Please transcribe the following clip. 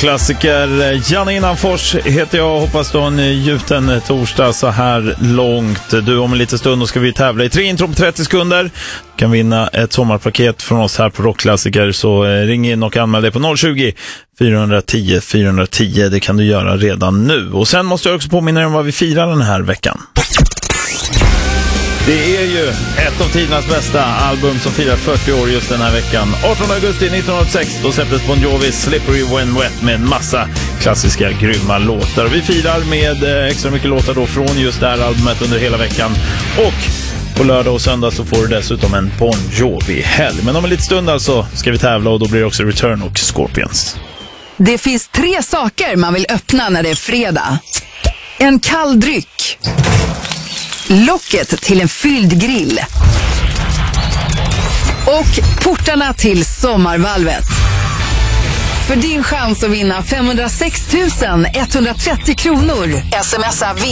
rockklassiker. Janne Innanfors heter jag. Hoppas du har en gjuten torsdag så här långt. Du, om en liten stund då ska vi tävla i 3 intro på 30 sekunder. Du kan vinna ett sommarpaket från oss här på rockklassiker. Så ring in och anmäl dig på 020 410 410. Det kan du göra redan nu. Och sen måste jag också påminna dig om vad vi firar den här veckan. Det är ju ett av tidernas bästa album som firar 40 år just den här veckan. 18 augusti 1986, då släpptes Bon Jovis Slippery When Wet med en massa klassiska grymma låtar. Och vi firar med extra mycket låtar då från just det här albumet under hela veckan. Och på lördag och söndag så får du dessutom en Bon Jovi-helg. Men om en liten stund alltså ska vi tävla och då blir det också Return och Scorpions. Det finns 3 saker man vill öppna när det är fredag. En kall dryck. Locket till en fylld grill. Och portarna till sommarvalvet. För din chans att vinna 506 130 kronor. Smsa